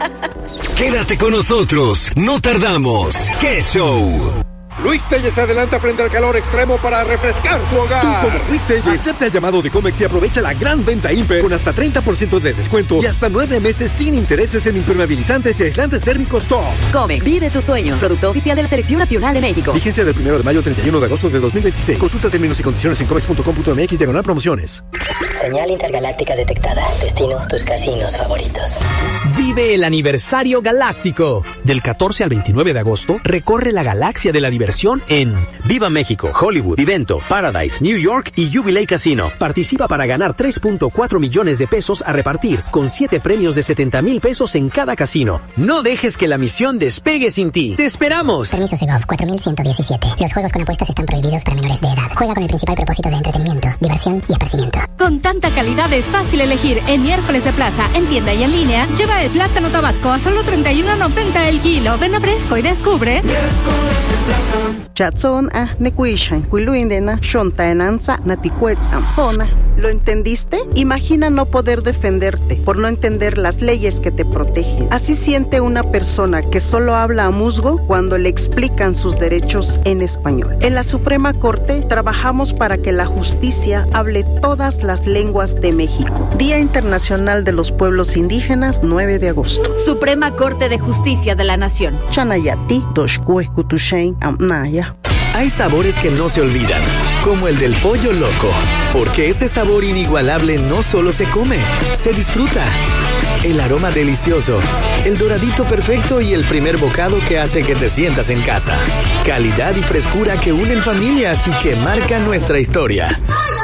Quédate con nosotros, no tardamos. ¡Qué show! Luis Telles se adelanta frente al calor extremo para refrescar tu hogar. Tú, como Luis Telles, acepta el llamado de Comex y aprovecha la gran venta Imper con hasta 30% de descuento y hasta 9 meses sin intereses en impermeabilizantes y aislantes térmicos top. Comex, vive tus sueños. Producto oficial de la Selección Nacional de México. Vigencia del 1 de mayo al 31 de agosto de 2026. Consulta términos y condiciones en comex.com.mx/promociones. Señal intergaláctica detectada. Destino, tus casinos favoritos. Vive el aniversario galáctico. Del 14 al 29 de agosto, recorre la galaxia de la diversión en Viva México, Hollywood, Vivento, Paradise, New York y Jubilee Casino. Participa para ganar 3.4 millones de pesos a repartir, con 7 premios de 70,000 pesos en cada casino. No dejes que la misión despegue sin ti. ¡Te esperamos! Permiso Segov 4117. Los juegos con apuestas están prohibidos para menores de edad. Juega con el principal propósito de entretenimiento, diversión y esparcimiento. Con tanta calidad es fácil elegir. En Miércoles de Plaza, en tienda y en línea, lleva el plátano tabasco a solo $31.90 el kilo. Ven a Fresco y descubre. Miércoles de Plaza. Chatson nekuishan kuiluindena shontaenanza naticuetzam. ¿Lo entendiste? Imagina no poder defenderte por no entender las leyes que te protegen. Así siente una persona que solo habla a musgo cuando le explican sus derechos en español. En la Suprema Corte trabajamos para que la justicia hable todas las lenguas de México. Día Internacional de los Pueblos Indígenas, 9 de agosto. Suprema Corte de Justicia de la Nación. Chanayati, Doshkue Kutushain Amnaya. Hay sabores que no se olvidan, como el del pollo loco, porque ese sabor inigualable no solo se come, se disfruta. El aroma delicioso, el doradito perfecto y el primer bocado que hace que te sientas en casa. Calidad y frescura que unen familias y que marcan nuestra historia.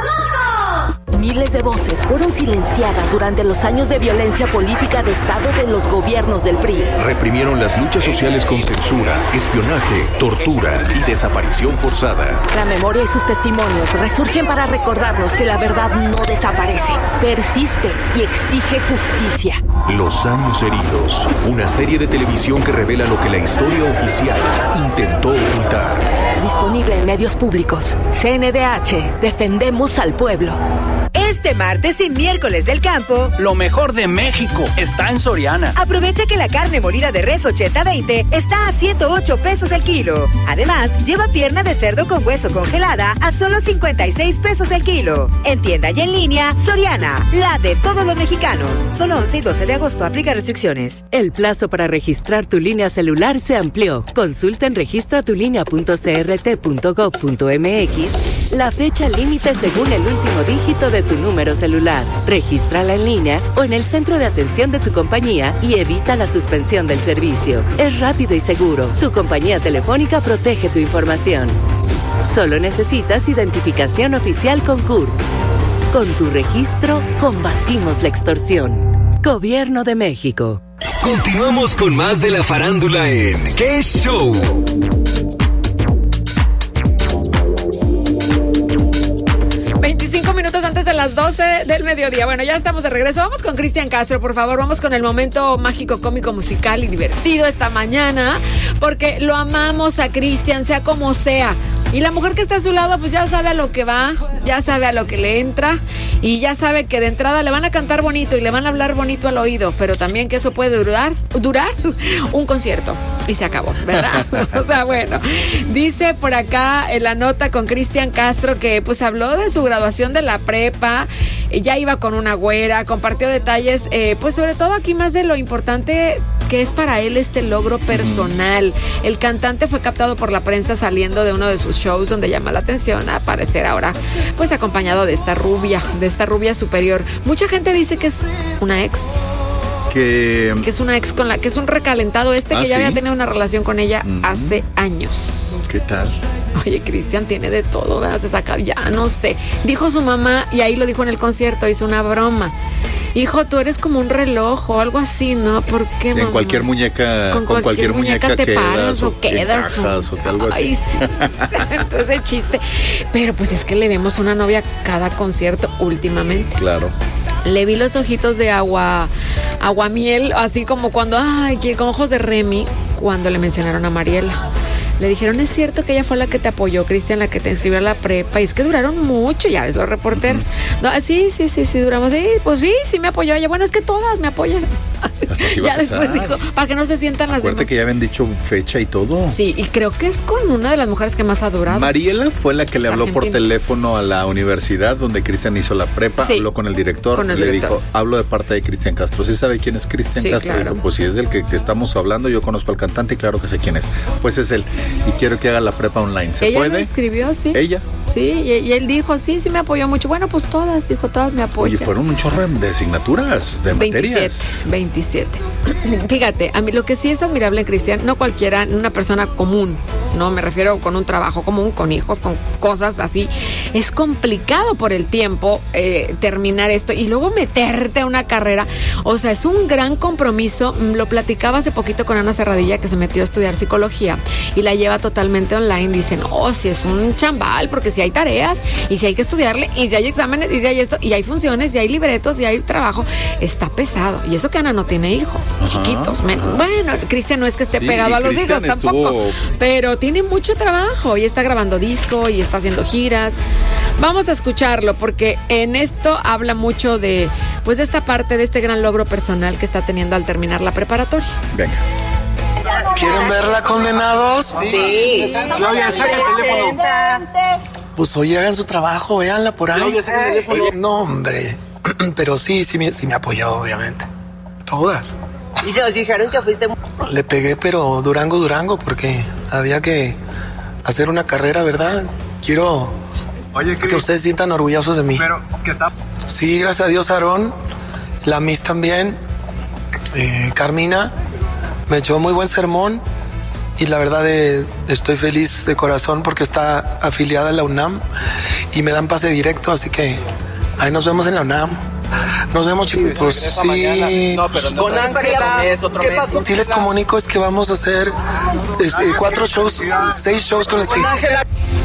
Miles de voces fueron silenciadas durante los años de violencia política de Estado de los gobiernos del PRI. Reprimieron las luchas sociales con censura, espionaje, tortura y desaparición forzada. La memoria y sus testimonios resurgen para recordarnos que la verdad no desaparece, persiste y exige justicia. Los años heridos, una serie de televisión que revela lo que la historia oficial intentó ocultar. Disponible en medios públicos. CNDH, defendemos al pueblo. Este martes y miércoles del campo, lo mejor de México está en Soriana. Aprovecha que la carne molida de res 80-20 está a 108 pesos el kilo. Además, lleva pierna de cerdo con hueso congelada a solo 56 pesos el kilo. En tienda y en línea, Soriana, la de todos los mexicanos. Solo 11 y 12 de agosto, aplica restricciones. El plazo para registrar tu línea celular se amplió. Consulta en registratulinea.crt.gov.mx la fecha límite según el último dígito de tu número celular. Regístrala en línea o en el centro de atención de tu compañía y evita la suspensión del servicio. Es rápido y seguro. Tu compañía telefónica protege tu información. Solo necesitas identificación oficial con CURP. Con tu registro, combatimos la extorsión. Gobierno de México. Continuamos con más de la farándula en ¡Qué show! 25 minutos antes de las 12 del mediodía. Bueno, ya estamos de regreso. Vamos con Cristian Castro, por favor. Vamos con el momento mágico, cómico, musical y divertido esta mañana, porque lo amamos a Cristian, sea como sea. Y la mujer que está a su lado, pues ya sabe a lo que va, ya sabe a lo que le entra y ya sabe que de entrada le van a cantar bonito y le van a hablar bonito al oído, pero también que eso puede durar un concierto y se acabó, ¿verdad? O sea, bueno, dice por acá en la nota con Cristian Castro que pues habló de su graduación de la prepa, ya iba con una güera, compartió detalles, pues sobre todo aquí más de lo importante que es para él este logro personal. El cantante fue captado por la prensa saliendo de uno de sus shows donde llama la atención a aparecer ahora pues acompañado de esta rubia superior. Mucha gente dice que es una ex. Que es una ex con la que es un recalentado que ya había tenido una relación con ella hace años. ¿Qué tal? Oye, Cristian tiene de todo, ¿verdad? Se saca, ya no sé. Dijo su mamá, y ahí lo dijo en el concierto, hizo una broma. Hijo, tú eres como un reloj o algo así, ¿no? ¿Por qué, mamá? En cualquier muñeca, con cualquier muñeca te quedas paras o quedas. Encajas, o algo así. Ay, sí. Entonces, chiste. Pero pues es que le vemos una novia cada concierto últimamente. Claro. Le vi los ojitos de aguamiel, así como cuando, con ojos de Remy, cuando le mencionaron a Mariela. Le dijeron, es cierto que ella fue la que te apoyó, Cristian, la que te inscribió a la prepa. Y es que duraron mucho, ya ves, los reporteros. No, sí, duramos. Sí, pues sí me apoyó ella. Bueno, es que todas me apoyan. Ya después dijo, para que no se sientan las demás. Acuérdate que ya habían dicho fecha y todo. Sí, y creo que es con una de las mujeres que más ha durado. Mariela fue la que le habló por teléfono a la universidad donde Cristian hizo la prepa, habló con el director, le dijo, hablo de parte de Cristian Castro. ¿Sí sabe quién es Cristian Castro? Claro. Dijo, pues si es del que estamos hablando, yo conozco al cantante y claro que sé quién es. Pues es él. Y quiero que haga la prepa online. ¿Se puede? Ella me escribió, sí. ¿Ella? Sí, y él dijo, sí me apoyó mucho. Bueno, pues todas me apoyan. Oye, fueron un chorro de asignaturas, de materias. 27. Fíjate, a mí lo que sí es admirable en Cristian, no cualquiera, una persona común, no me refiero con un trabajo común, con hijos, con cosas así. Es complicado por el tiempo terminar esto y luego meterte a una carrera. O sea, es un gran compromiso. Lo platicaba hace poquito con Ana Serradilla, que se metió a estudiar psicología y la lleva totalmente online. Dicen, si es un chambal, porque si hay tareas y si hay que estudiarle y si hay exámenes y si hay esto y hay funciones y hay libretos y hay trabajo, está pesado. Y eso que Ana no tiene hijos chiquitos. Bueno, Cristian no es que esté pegado a los hijos tampoco, pero tiene mucho trabajo y está grabando disco y está haciendo giras. Vamos a escucharlo porque en esto habla mucho de esta parte de este gran logro personal que está teniendo al terminar la preparatoria. Venga. ¿Quieren verla, condenados? Sí. Claudia, saca el teléfono. Pues hoy hagan su trabajo, véanla por ahí. Claudia, saca el teléfono. No, hombre. Pero sí me apoyó, obviamente. Todas. Y nos dijeron que fuiste... Le pegué, pero Durango, porque había que hacer una carrera, ¿verdad? Quiero que ustedes sientan orgullosos de mí. Pero, ¿qué está? Sí, gracias a Dios, Aarón. La Miss también. Carmina me echó muy buen sermón. Y la verdad estoy feliz de corazón porque está afiliada a la UNAM. Y me dan pase directo, así que ahí nos vemos en la UNAM. Nos vemos, chicos. Pues sí. No, pero no. Con Ángela, ¿qué pasó? Sí les comunico es que vamos a hacer 6 shows con las Ángela.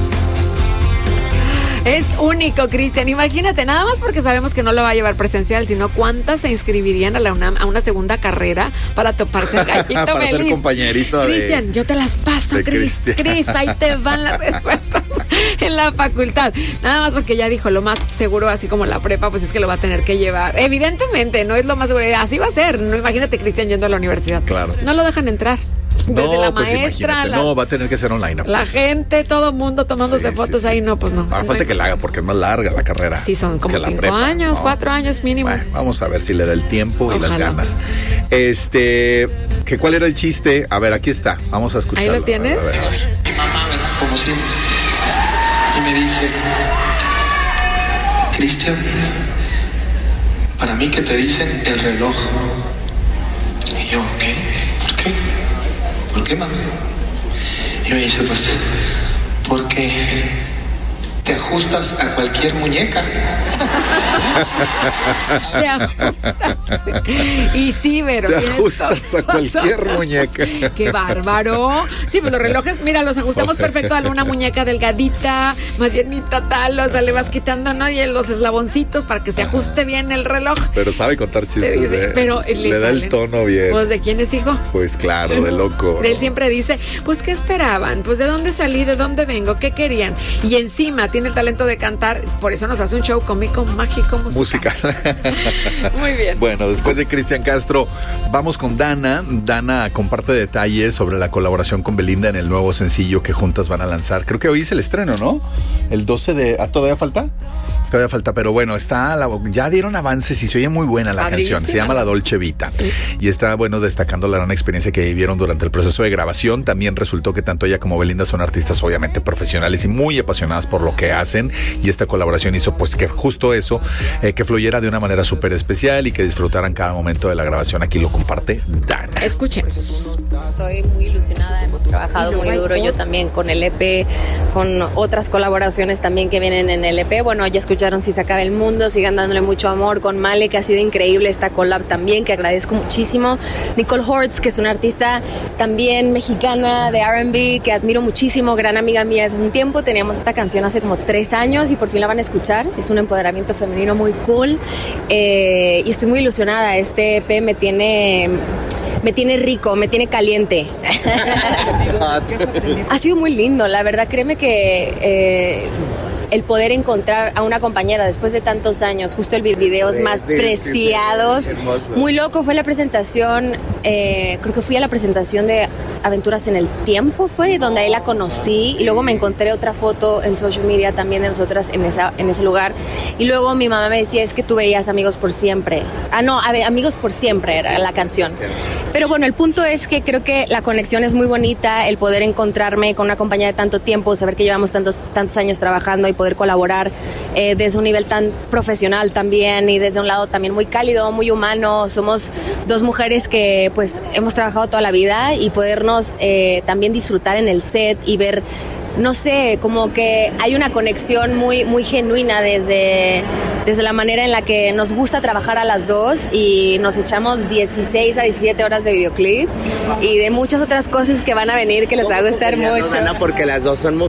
Es único, Cristian. Imagínate, nada más porque sabemos que no lo va a llevar presencial, sino cuántas se inscribirían a la UNAM a una segunda carrera para toparse el gallito para feliz. ser compañerito Cristian, yo te las paso, Cris, ahí te van las respuestas en la facultad. Nada más porque ya dijo, lo más seguro, así como la prepa, pues es que lo va a tener que llevar. Evidentemente, no es lo más seguro. Así va a ser. No, imagínate, Cristian, yendo a la universidad. Claro. No lo dejan entrar. Desde la pues maestra, no, va a tener que ser online. La gente, todo el mundo tomándose fotos ahí, no, pues no. Ahora falta que la haga porque es más larga la carrera. Sí, son como 5 años, 4 años mínimo. Bueno, vamos a ver si le da el tiempo y las ganas. ¿Cuál era el chiste? A ver, aquí está, vamos a escucharlo. ¿Ahí lo tienes? A ver. Mi mamá, como siempre, y me dice, Cristian, para mí que te dicen el reloj. Y yo, ¿qué? ¿Por qué? ¿Por qué, mamá? Y me dice, pues, porque te ajustas a cualquier muñeca. Te ajustas. Y sí, pero te ajustas a cualquier muñeca. ¡Qué bárbaro! Sí, pues los relojes, mira, los ajustamos perfecto a una muñeca delgadita, más llenita, tal, o sea, le vas quitando, ¿no? Y los eslaboncitos para que se ajuste bien el reloj. Pero sabe contar chistes, pero le da el tono bien. Pues, ¿de quién es hijo? Pues claro, de loco. Él siempre dice, pues, ¿qué esperaban? Pues, ¿de dónde salí? ¿De dónde vengo? ¿Qué querían? Y encima tiene el talento de cantar, por eso nos hace un show cómico, mágico, musical. Muy bien. Bueno, después de Cristian Castro, vamos con Dana. Dana comparte detalles sobre la colaboración con Belinda en el nuevo sencillo que juntas van a lanzar. Creo que hoy es el estreno, ¿no? El 12 de... ¿Todavía falta? Todavía falta, pero bueno, ya dieron avances y se oye muy buena la canción. Se llama La Dolce Vita. Sí. Y está, destacando la gran experiencia que vivieron durante el proceso de grabación. También resultó que tanto ella como Belinda son artistas obviamente profesionales y muy apasionadas por lo que hacen. Y esta colaboración hizo pues que justo eso, que fluyera de una manera súper especial y que disfrutaran cada momento de la grabación. Aquí lo comparte Dana. Escuchemos. Estoy muy ilusionada, hemos trabajado muy duro, yo también con el EP, con otras colaboraciones también que vienen en el EP. Bueno, ya escucharon Si se acaba el mundo, sigan dándole mucho amor con Male, que ha sido increíble esta collab también, que agradezco muchísimo. Nicole Hortz, que es una artista también mexicana de R&B, que admiro muchísimo, gran amiga mía desde hace un tiempo. Teníamos esta canción hace como 3 años y por fin la van a escuchar. Es un empoderamiento femenino muy cool y estoy muy ilusionada. Este EP me tiene me tiene rico, me tiene caliente. Ha sido muy lindo, la verdad, créeme que el poder encontrar a una compañera después de tantos años, justo el videos más preciados. Muy loco, fue la presentación, creo que fui a la presentación de Aventuras en el Tiempo, fue donde ahí la conocí, y luego me encontré otra foto en social media también de nosotras en ese lugar, y luego mi mamá me decía, es que tú veías Amigos por Siempre. Amigos por Siempre era la canción. Pero bueno, el punto es que creo que la conexión es muy bonita, el poder encontrarme con una compañía de tanto tiempo, saber que llevamos tantos años trabajando y poder colaborar desde un nivel tan profesional también, y desde un lado también muy cálido, muy humano. Somos dos mujeres que pues hemos trabajado toda la vida, y podernos también disfrutar en el set y ver, no sé, como que hay una conexión muy, muy genuina desde la manera en la que nos gusta trabajar a las dos, y nos echamos 16 a 17 horas de videoclip y de muchas otras cosas que van a venir que les va a gustar mucho. Porque las dos son muy...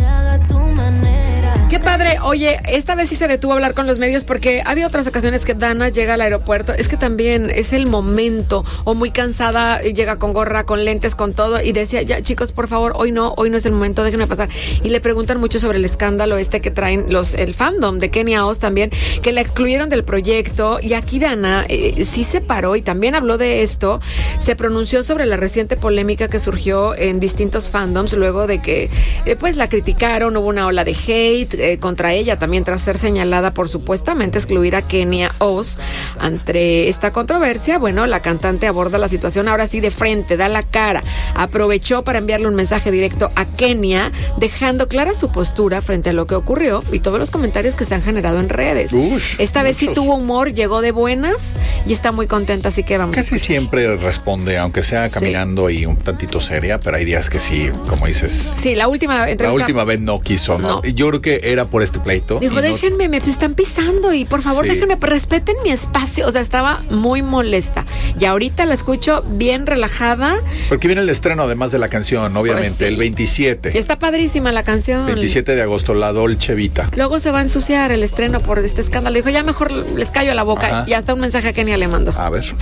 Qué padre. Oye, esta vez sí se detuvo a hablar con los medios, porque había otras ocasiones que Dana llega al aeropuerto. Es que también es el momento, o muy cansada, llega con gorra, con lentes, con todo, y decía, ya chicos, por favor, hoy no es el momento, déjenme pasar. Y le preguntan mucho sobre el escándalo que traen el fandom de Kenia Oz también, que la excluyeron del proyecto. Y aquí Dana sí se paró y también habló de esto. Se pronunció sobre la reciente polémica que surgió en distintos fandoms luego de que pues la criticaron, hubo una ola de hate contra ella también, tras ser señalada por supuestamente excluir a Kenia Oz. Ante esta controversia, bueno, la cantante aborda la situación ahora sí de frente, da la cara, aprovechó para enviarle un mensaje directo a Kenia, dejando clara su postura frente a lo que ocurrió y todos los comentarios que se han generado en redes. Esta vez sí tuvo humor, llegó de buenas y está muy contenta, así que vamos. Casi siempre responde, aunque sea caminando y un tantito seria, pero hay días que sí, como dices. Sí, la última vez no quiso, ¿no? Yo creo que era por este pleito. Dijo, déjenme, me están pisando y por favor déjenme, respeten mi espacio. O sea, estaba muy molesta. Y ahorita la escucho bien relajada. Porque viene el estreno además de la canción, obviamente, pues sí, el 27. Y está padrísima la canción. 27 de agosto, La Dolce Vita. Luego se va a ensuciar el estreno por este escándalo. Dijo, ya mejor les callo la boca. Ajá. Y hasta un mensaje a Kenia le mandó. A ver.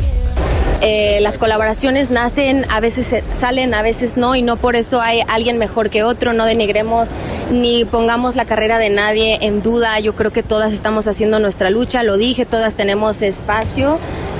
Las colaboraciones nacen, a veces salen, a veces no, y no por eso hay alguien mejor que otro. No denigremos ni pongamos la carrera de nadie en duda. Yo creo que todas estamos haciendo nuestra lucha, lo dije, todas tenemos espacio,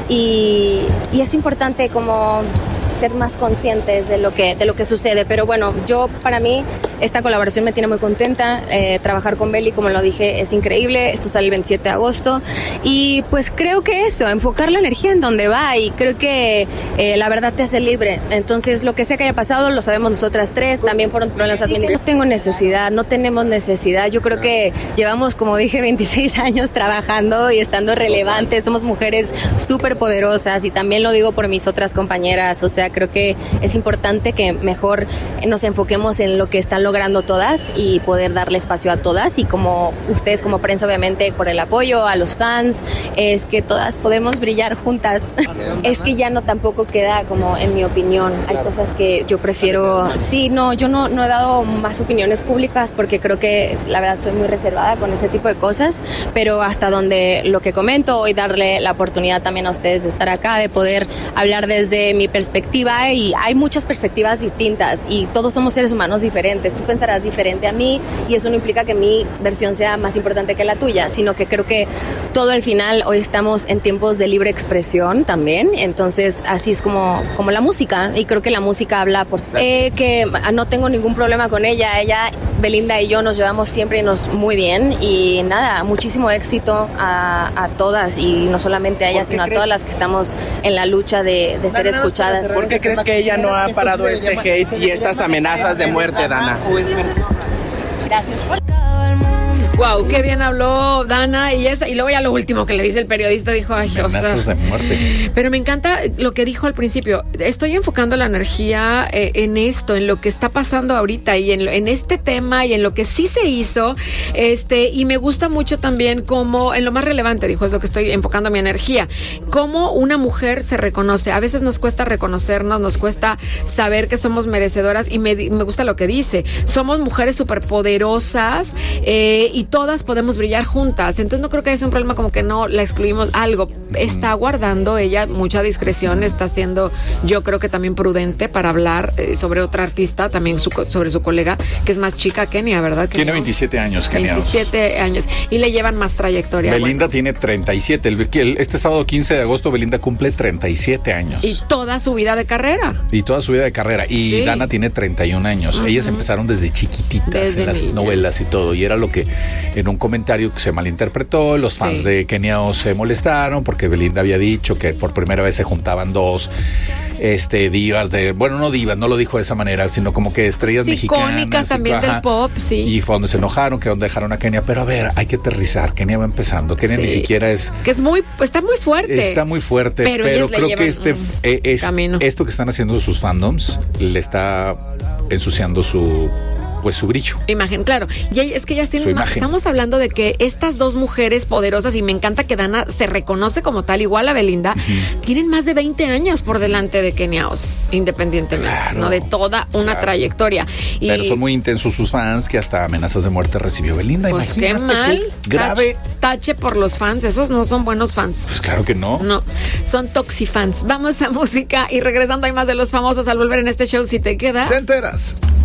y es importante como ser más conscientes de lo que sucede. Pero bueno, para mí esta colaboración me tiene muy contenta. Trabajar con Beli, como lo dije, es increíble. Esto sale el 27 de agosto y pues creo que enfocar la energía en donde va, y creo que la verdad te hace libre. Entonces lo que sea que haya pasado lo sabemos nosotras tres, también fueron problemas administrativos. No tenemos necesidad. Yo creo que llevamos, como dije, 26 años trabajando y estando relevantes. Somos mujeres súper poderosas, y también lo digo por mis otras compañeras. O sea, creo que es importante que mejor nos enfoquemos en lo que están logrando todas y poder darle espacio a todas, y como ustedes como prensa, obviamente, por el apoyo a los fans, es que todas podemos brillar juntas. Es que ya no tampoco queda como, en mi opinión, hay cosas que yo prefiero. Yo no he dado más opiniones públicas porque creo que la verdad soy muy reservada con ese tipo de cosas, pero hasta donde lo que comento y darle la oportunidad también a ustedes de estar acá, de poder hablar desde mi perspectiva. Y hay muchas perspectivas distintas y todos somos seres humanos diferentes. Tú pensarás diferente a mí y eso no implica que mi versión sea más importante que la tuya, sino que creo que todo al final, hoy estamos en tiempos de libre expresión también. Entonces así es como la música, y creo que la música habla por sí. Que no tengo ningún problema con ella. Belinda y yo nos llevamos siempre muy bien, y nada, muchísimo éxito a todas, y no solamente a ellas, sino a todas las que estamos en la lucha de ser escuchadas. ¿Por qué crees que ella no ha parado este hate y estas amenazas de muerte, Dana? Gracias. Wow, qué bien habló Dana, y luego ya lo último que le dice el periodista, dijo, ay, amenazas de muerte. Pero me encanta lo que dijo al principio. Estoy enfocando la energía en esto, en lo que está pasando ahorita, y en este tema, y en lo que sí se hizo, y me gusta mucho también como en lo más relevante, dijo, es lo que estoy enfocando mi energía, cómo una mujer se reconoce. A veces nos cuesta reconocernos, nos cuesta saber que somos merecedoras, y me gusta lo que dice. Somos mujeres superpoderosas, y todas podemos brillar juntas. Entonces no creo que haya un problema como que no la excluimos algo. Está guardando ella mucha discreción, está siendo, yo creo que también prudente para hablar sobre otra artista, también sobre su colega, que es más chica, Kenia, ¿verdad? Tiene 27 años, Kenia. 27 años. Y le llevan más trayectoria. Belinda tiene 37. Este sábado 15 de agosto Belinda cumple 37 años. Y toda su vida de carrera. Y Sí. Dana tiene 31 años. Ellas empezaron desde chiquititas en las niñas. novelas y todo. Y era lo que en un comentario se malinterpretó. Los fans de Kenia O se molestaron porque Belinda había dicho que por primera vez se juntaban dos divas no divas, no lo dijo de esa manera, sino como que estrellas mexicanas. Icónicas también del pop, sí. Y fue donde se enojaron, que donde dejaron a Kenia. Pero a ver, hay que aterrizar. Kenia va empezando. Kenia ni siquiera es... Que está muy fuerte. Está muy fuerte, pero creo que esto que están haciendo sus fandoms le está ensuciando su brillo. Imagen, claro. Y es que ellas tienen más. Estamos hablando de que estas dos mujeres poderosas, y me encanta que Dana se reconoce como tal, igual a Belinda, tienen más de 20 años por delante de Kenia Os, independientemente, ¿no? De toda una trayectoria. Pero son muy intensos sus fans, que hasta amenazas de muerte recibió Belinda. Pues qué mal. Grave. Tache por los fans. Esos no son buenos fans. Pues claro que no. No, son toxifans. Vamos a música y regresando hay más de los famosos al volver en este show. Si te quedas, te enteras.